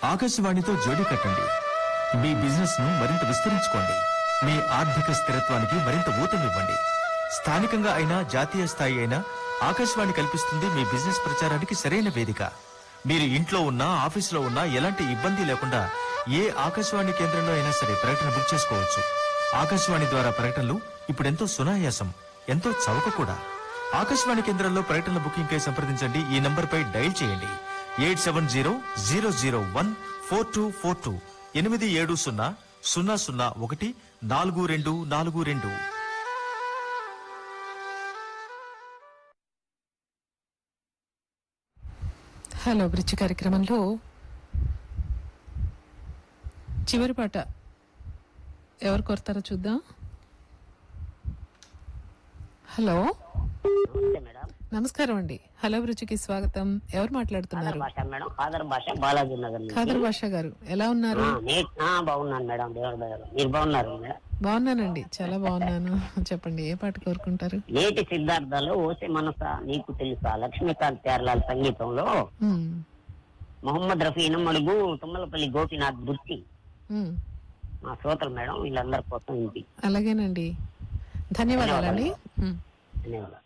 ఆకాశవాణితో జోడీ కట్టండి. మీ బిజినెస్ ను మరింత విస్తరించుకోండి. మీ ఆర్థిక స్థిరత్వానికి మరింత ఊతమివ్వండి. స్థానికంగా అయినా జాతీయ స్థాయి అయినా ఆకాశవాణి కల్పిస్తుంది మీ బిజినెస్ ప్రచారానికి సరైన వేదిక. మీరు ఇంట్లో ఉన్నా ఆఫీసులో ఉన్నా ఎలాంటి ఇబ్బంది లేకుండా ఏ ఆకాశవాణి కేంద్రంలో అయినా సరే ప్రకటన బుక్ చేసుకోవచ్చు. ఆకాశవాణి ద్వారా ప్రకటనలు ఇప్పుడెంతో సునాయాసం, ఎంతో చౌక కూడా. ఆకాశవాణి కేంద్రంలో ప్రకటనల బుకింగ్ కై సంప్రదించండి. ఈ నంబర్ పై డైల్ చేయండి 8700014242 8700014242. హలో బ్రిడ్జ్ కార్యక్రమంలో చివరి పాట ఎవరు కోరుతారో చూద్దాం. హలో, నమస్కారం అండి. హలో బ్రిడ్జ్కి స్వాగతం. ఎవరు మాట్లాడుతున్నారు? ఖాదర్ బాషా గారు, ఎలా ఉన్నారు? బాగున్నాను మేడం, దేవుడు దయవల్ల. మీరు బాగున్నారు? బాగున్నానండి, చాలా బాగున్నాను. చెప్పండి, ఏ పాట కోరుకుంటారు? నేటి సిద్ధార్థలో ఓసే మనస నీకు తెలుసా లక్ష్మీకాంత్ ప్యార్లాల్ సంగీతంలో మొహమ్మద్ రఫీ ఇనమడుగు తుమ్మలపల్లి గోపీనాథ్ బుర్తి మా శ్రోతలు మేడం, వీళ్ళందరి కోసం ఇది. అలాగేనండి, ధన్యవాదాలండి. ధన్యవాదాలు.